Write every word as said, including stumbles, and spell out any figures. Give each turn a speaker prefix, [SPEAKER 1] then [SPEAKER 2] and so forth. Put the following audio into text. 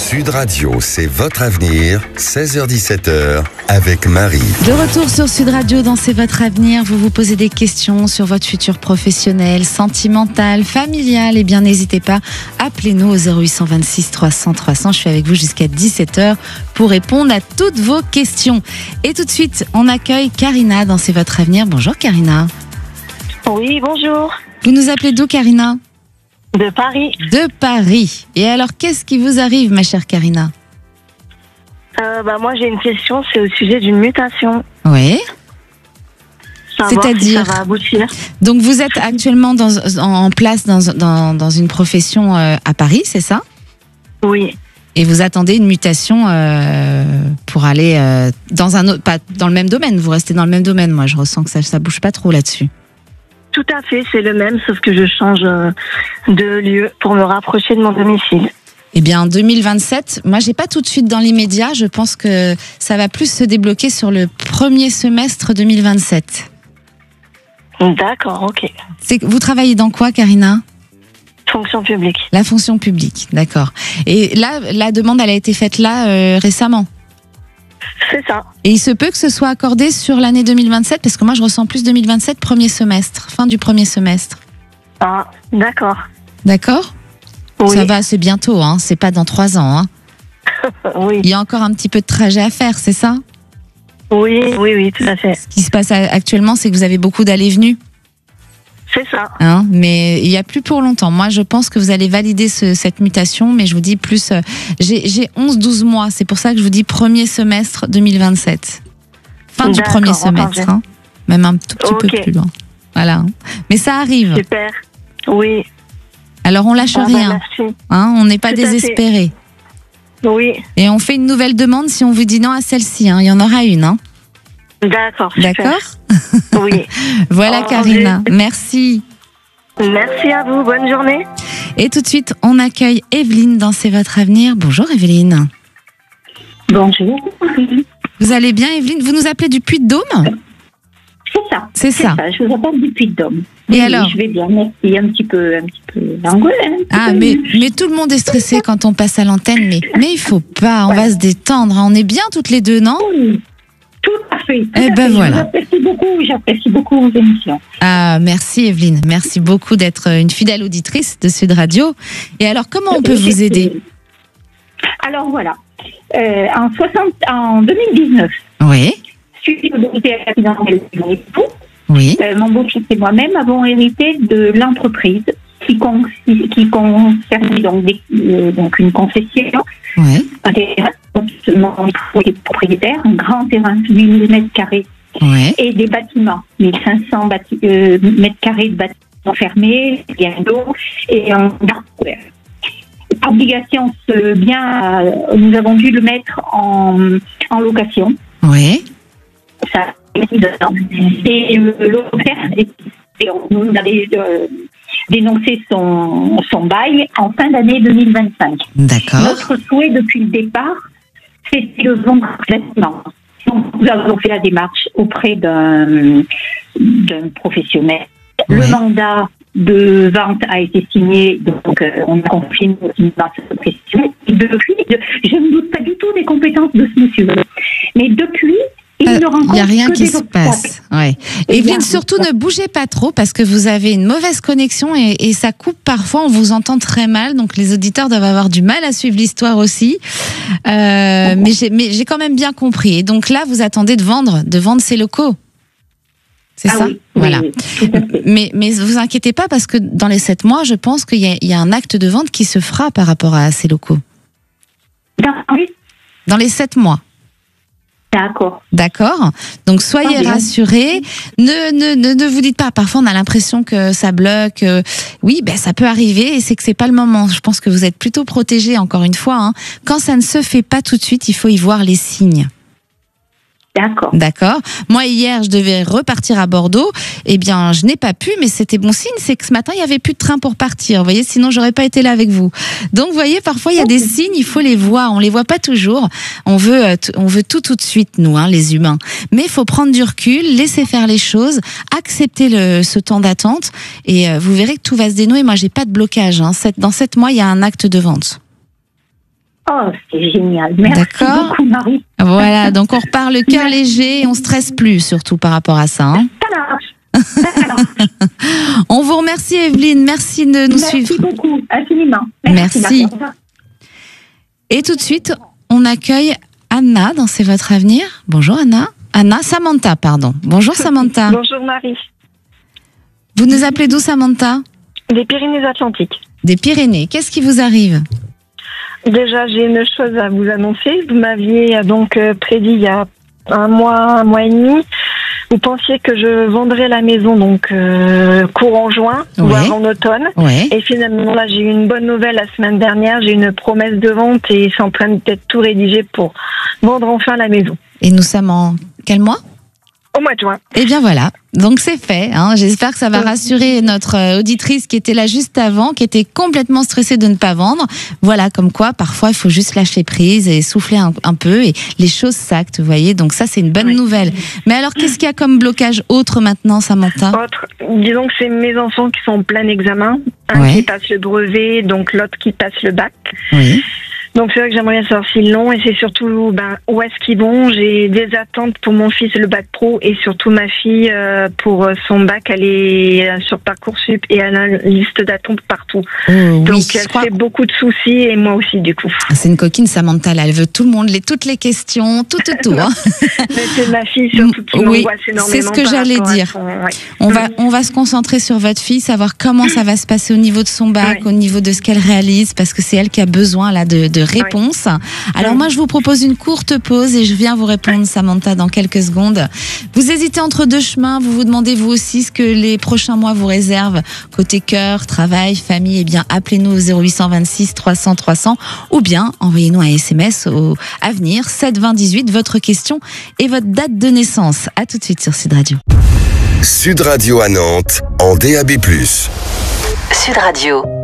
[SPEAKER 1] Sud Radio, c'est votre avenir, seize heures dix-sept heures, avec Marie.
[SPEAKER 2] De retour sur Sud Radio dans C'est votre avenir, vous vous posez des questions sur votre futur professionnel, sentimental, familial, et bien n'hésitez pas, appelez-nous au zéro huit deux six trois cents trois cents, je suis avec vous jusqu'à dix-sept heures pour répondre à toutes vos questions. Et tout de suite, on accueille Karina dans C'est votre avenir. Bonjour Karina.
[SPEAKER 3] Oui, bonjour.
[SPEAKER 2] Vous nous appelez d'où Karina ?
[SPEAKER 3] De Paris.
[SPEAKER 2] De Paris. Et alors, qu'est-ce qui vous arrive, ma chère Karina ?
[SPEAKER 3] Euh, bah, moi, j'ai une question, c'est au sujet d'une mutation.
[SPEAKER 2] Oui.
[SPEAKER 3] Savoir
[SPEAKER 2] C'est-à-dire
[SPEAKER 3] si ça va aboutir.
[SPEAKER 2] Donc, vous êtes actuellement dans, en place dans, dans, dans une profession euh, à Paris, c'est ça ?
[SPEAKER 3] Oui.
[SPEAKER 2] Et vous attendez une mutation euh, pour aller euh, dans un autre, pas dans le même domaine. Vous restez dans le même domaine. Moi, je ressens que ça, ça bouge pas trop là-dessus.
[SPEAKER 3] Tout à fait, c'est le même, sauf que je change euh, de lieu pour me rapprocher de mon domicile.
[SPEAKER 2] Eh bien, en deux mille vingt-sept, moi, j'ai pas tout de suite dans l'immédiat. Je pense que ça va plus se débloquer sur le premier semestre deux mille vingt-sept.
[SPEAKER 3] D'accord, ok.
[SPEAKER 2] C'est, vous travaillez dans quoi, Karina ?
[SPEAKER 3] Fonction publique.
[SPEAKER 2] La fonction publique, d'accord. Et là, la demande, elle a été faite là euh, récemment.
[SPEAKER 3] C'est ça.
[SPEAKER 2] Et il se peut que ce soit accordé sur l'année deux mille vingt-sept, parce que moi, je ressens plus deux mille vingt-sept, premier semestre, fin du premier semestre.
[SPEAKER 3] Ah, d'accord.
[SPEAKER 2] D'accord ?
[SPEAKER 3] Oui.
[SPEAKER 2] Ça va, c'est bientôt, hein. C'est pas dans trois ans. Hein.
[SPEAKER 3] Oui.
[SPEAKER 2] Il y a encore un petit peu de trajet à faire, c'est ça ?
[SPEAKER 3] Oui, oui, oui, tout à fait.
[SPEAKER 2] Ce qui se passe actuellement, c'est que vous avez beaucoup d'allées-venues.
[SPEAKER 3] C'est ça.
[SPEAKER 2] Hein, mais il n'y a plus pour longtemps. Moi, je pense que vous allez valider ce, cette mutation, mais je vous dis plus. Euh, j'ai, j'ai onze douze mois, c'est pour ça que je vous dis premier semestre deux mille vingt-sept. Fin du premier semestre, hein, même un tout petit okay. peu plus loin. Voilà. Mais ça arrive.
[SPEAKER 3] Super. Oui.
[SPEAKER 2] Alors, on lâche
[SPEAKER 3] ah,
[SPEAKER 2] rien.
[SPEAKER 3] Bah,
[SPEAKER 2] hein, on n'est pas
[SPEAKER 3] tout
[SPEAKER 2] désespéré.
[SPEAKER 3] Oui.
[SPEAKER 2] Et on fait une nouvelle demande si on vous dit non à celle-ci. Hein. Il y en aura une. Hein.
[SPEAKER 3] D'accord. Super.
[SPEAKER 2] D'accord.
[SPEAKER 3] Oui.
[SPEAKER 2] Voilà,
[SPEAKER 3] oh,
[SPEAKER 2] Karina. Merci.
[SPEAKER 3] Merci à vous. Bonne journée.
[SPEAKER 2] Et tout de suite, on accueille Evelyne dans C'est votre avenir. Bonjour, Evelyne.
[SPEAKER 4] Bonjour.
[SPEAKER 2] Vous allez bien, Evelyne ? Vous nous appelez du Puy-de-Dôme ?
[SPEAKER 4] C'est ça.
[SPEAKER 2] C'est, c'est ça. ça.
[SPEAKER 4] Je vous appelle du Puy-de-Dôme.
[SPEAKER 2] Et
[SPEAKER 4] oui,
[SPEAKER 2] alors ?
[SPEAKER 4] Je vais bien, merci. Un petit peu, un petit peu angoissé.
[SPEAKER 2] Ah,
[SPEAKER 4] peu...
[SPEAKER 2] mais, mais tout le monde est stressé quand on passe à l'antenne. Mais, mais il faut pas, on ouais. va se détendre. On est bien toutes les deux, non ?
[SPEAKER 4] Oui. Tout à fait. Tout
[SPEAKER 2] eh
[SPEAKER 4] à
[SPEAKER 2] ben
[SPEAKER 4] fait.
[SPEAKER 2] voilà.
[SPEAKER 4] J'apprécie beaucoup, j'apprécie beaucoup vos émissions.
[SPEAKER 2] Ah, merci Evelyne. Merci beaucoup d'être une fidèle auditrice de Sud Radio. Et alors, comment on peut vous aider ?
[SPEAKER 4] Alors voilà. Euh, en, soixante, en deux mille dix-neuf,
[SPEAKER 2] oui.
[SPEAKER 4] suite au décès à l'accident de mon époux,
[SPEAKER 2] oui.
[SPEAKER 4] euh, mon beau-fils et moi-même avons hérité de l'entreprise qui, con, qui concernait donc, des, euh, donc une concession.
[SPEAKER 2] Oui.
[SPEAKER 4] Un terrain, mon propriétaire, un grand terrain de huit mille mètres carrés
[SPEAKER 2] oui.
[SPEAKER 4] et des bâtiments, mille cinq cents bâti- euh, mètres carrés de bâtiments fermés, bien d'eau et un garde couvert. Obligation, ce bien, euh, nous avons dû le mettre en, en location.
[SPEAKER 2] Oui.
[SPEAKER 4] Ça fait six ans. Et euh, le locataire, on avait euh, dénoncé son, son bail en fin d'année deux mille vingt-cinq.
[SPEAKER 2] D'accord.
[SPEAKER 4] Notre souhait depuis le départ, c'était de vendre complètement. Donc, nous avons fait la démarche auprès d'un, d'un professionnel. Oui. Le mandat de vente a été signé, donc euh, on a confié une professionnelle. Et depuis, je ne doute pas du tout des compétences de ce monsieur. Mais depuis, il euh, ne rencontre
[SPEAKER 2] y a rien
[SPEAKER 4] que
[SPEAKER 2] qui
[SPEAKER 4] des
[SPEAKER 2] se
[SPEAKER 4] obstacles.
[SPEAKER 2] passe. Ouais. Evelyne, surtout ne bougez pas trop parce que vous avez une mauvaise connexion et, et ça coupe parfois. On vous entend très mal, donc les auditeurs doivent avoir du mal à suivre l'histoire aussi. Euh, mais, j'ai, mais j'ai quand même bien compris. Et donc là, vous attendez de vendre, de vendre ces locaux. C'est
[SPEAKER 4] ah
[SPEAKER 2] ça,
[SPEAKER 4] oui,
[SPEAKER 2] voilà.
[SPEAKER 4] Oui, oui,
[SPEAKER 2] mais mais vous inquiétez pas parce que dans les sept mois, je pense qu'il y a, il y a un acte de vente qui se fera par rapport à ces locaux.
[SPEAKER 4] Dans, oui.
[SPEAKER 2] Dans les sept mois.
[SPEAKER 4] D'accord.
[SPEAKER 2] D'accord. Donc soyez ah, rassurés. Ne, ne ne ne vous dites pas. Parfois on a l'impression que ça bloque. Oui, ben ça peut arriver et c'est que c'est pas le moment. Je pense que vous êtes plutôt protégés encore une fois. Hein. Quand ça ne se fait pas tout de suite, il faut y voir les signes.
[SPEAKER 4] D'accord.
[SPEAKER 2] D'accord. Moi, hier, je devais repartir à Bordeaux. Eh bien, je n'ai pas pu, mais c'était bon signe. C'est que ce matin, il n'y avait plus de train pour partir. Vous voyez, sinon, j'aurais pas été là avec vous. Donc, vous voyez, parfois, il y a des signes, il faut les voir. On les voit pas toujours. On veut, on veut tout, tout de suite, nous, hein, les humains. Mais il faut prendre du recul, laisser faire les choses, accepter le, ce temps d'attente. Et euh, vous verrez que tout va se dénouer. Moi, j'ai pas de blocage. Hein. Dans sept mois, il y a un acte de vente.
[SPEAKER 4] Oh, c'est génial. Merci
[SPEAKER 2] D'accord.
[SPEAKER 4] beaucoup, Marie.
[SPEAKER 2] Voilà, donc on repart le cœur léger et on stresse plus, surtout par rapport à ça. Hein.
[SPEAKER 4] Ça marche. Ça marche.
[SPEAKER 2] On vous remercie, Evelyne. Merci de nous
[SPEAKER 4] Merci
[SPEAKER 2] suivre.
[SPEAKER 4] beaucoup, infiniment.
[SPEAKER 2] Merci.
[SPEAKER 4] Marie. Au revoir.
[SPEAKER 2] Et tout de suite, on accueille Anna dans C'est votre avenir. Bonjour Anna. Anna, Samantha, pardon. Bonjour Samantha.
[SPEAKER 3] Bonjour Marie.
[SPEAKER 2] Vous nous appelez d'où Samantha?
[SPEAKER 3] Des Pyrénées-Atlantiques.
[SPEAKER 2] Des Pyrénées. Qu'est-ce qui vous arrive?
[SPEAKER 3] Déjà, j'ai une chose à vous annoncer. Vous m'aviez donc euh, prédit il y a un mois, un mois et demi. Vous pensiez que je vendrais la maison donc euh, courant juin,
[SPEAKER 2] Oui.
[SPEAKER 3] voire en automne.
[SPEAKER 2] Oui.
[SPEAKER 3] Et finalement, là, j'ai eu une bonne nouvelle la semaine dernière. J'ai une promesse de vente et c'est en train d'être tout rédigé pour vendre enfin la maison.
[SPEAKER 2] Et nous sommes en quel mois?
[SPEAKER 3] Au mois de juin.
[SPEAKER 2] Eh bien voilà, donc c'est fait. Hein. J'espère que ça va rassurer notre euh, auditrice qui était là juste avant, qui était complètement stressée de ne pas vendre. Voilà, comme quoi parfois il faut juste lâcher prise et souffler un, un peu et les choses s'actent, vous voyez. Donc ça c'est une bonne
[SPEAKER 3] Oui.
[SPEAKER 2] nouvelle. Mais alors qu'est-ce qu'il y a comme blocage autre maintenant, Samantha?
[SPEAKER 3] Autre, disons que c'est mes enfants qui sont en plein examen. Un
[SPEAKER 2] Ouais.
[SPEAKER 3] qui passe le brevet, donc l'autre qui passe le bac.
[SPEAKER 2] Oui.
[SPEAKER 3] Donc c'est vrai que j'aimerais bien savoir s'ils l'ont et c'est surtout ben, où est-ce qu'ils vont. J'ai des attentes pour mon fils le bac pro et surtout ma fille euh, pour son bac. Elle est euh, sur Parcoursup et elle a une liste d'attentes partout.
[SPEAKER 2] Oh,
[SPEAKER 3] Donc
[SPEAKER 2] oui, je
[SPEAKER 3] elle
[SPEAKER 2] crois-
[SPEAKER 3] fait beaucoup de soucis et moi aussi du coup.
[SPEAKER 2] C'est une coquine Samantha, là. Elle veut tout le monde, les, toutes les questions, tout, tout, tout. Hein.
[SPEAKER 3] Mais c'est ma fille surtout qui
[SPEAKER 2] Oui,
[SPEAKER 3] m'angoisse énormément.
[SPEAKER 2] c'est ce que
[SPEAKER 3] par
[SPEAKER 2] j'allais
[SPEAKER 3] rapport à
[SPEAKER 2] dire.
[SPEAKER 3] son- ouais.
[SPEAKER 2] On va, on va se concentrer sur votre fille, savoir comment ça va se passer au niveau de son bac,
[SPEAKER 3] Oui.
[SPEAKER 2] au niveau de ce qu'elle réalise, parce que c'est elle qui a besoin là de, de réponses. Alors
[SPEAKER 3] Oui.
[SPEAKER 2] moi, je vous propose une courte pause et je viens vous répondre, Samantha, dans quelques secondes. Vous hésitez entre deux chemins, vous vous demandez vous aussi ce que les prochains mois vous réservent côté cœur, travail, famille. Eh bien, appelez-nous au zéro huit cent vingt-six trois cents trois cents ou bien envoyez-nous un S M S au avenir sept vingt dix-huit, votre question et votre date de naissance. À tout de suite sur Sud Radio.
[SPEAKER 1] Sud Radio à Nantes en D A B plus.
[SPEAKER 5] Sud Radio.